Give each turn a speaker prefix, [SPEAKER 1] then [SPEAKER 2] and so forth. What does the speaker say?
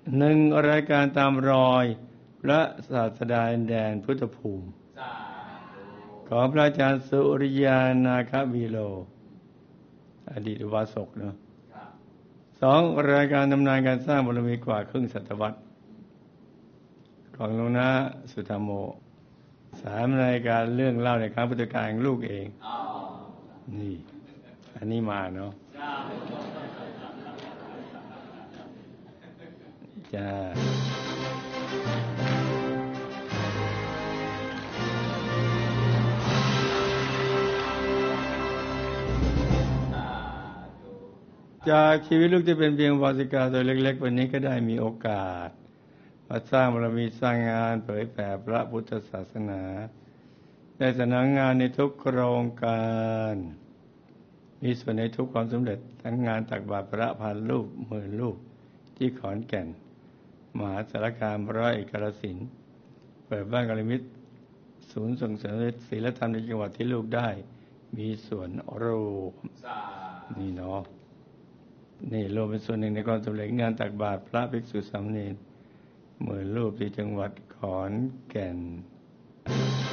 [SPEAKER 1] หนึ่งรายการตามรอยพระศาสดาแดนพุทธภูมิของพระอาจารย์สุริยานาควีโลอดีตอุบาสกเนาะสองรายการตำนานการสร้างบารมีกว่าครึ่งศตวรรษของหลวงนาสุธรรมโมสามรายการเรื่องเล่าในครั้งพุทธกาลของลูกเองนี่อันนี้มาเนาะจ้าจากชีวิตลูกที่เป็นเพียงวาสิกาตัวเล็กๆวันนี้ก็ได้มีโอกาสมาสร้างบารมีสร้างงานเผยแผ่พระพุทธศาสนาได้สนองงานในทุกโครงการมีส่วนในทุกความสำเร็จทั้งงานตักบาตรพระพันรูปหมื่นรูปที่ขอนแก่นมหาสารคามร้อยเอ็ดกาฬสินธุ์เปิดบ้านกัลยาณมิตรศูนย์ส่งเสริมศีลธรรมในจังหวัดที่ลูกได้มีส่วนร่วมนี่เนาะนี่รวมเป็นส่วนหนึ่งในความสำเร็จงานตักบาตรพระภิกษุสามเณรหมื่นรูปที่จังหวัดขอนแก่น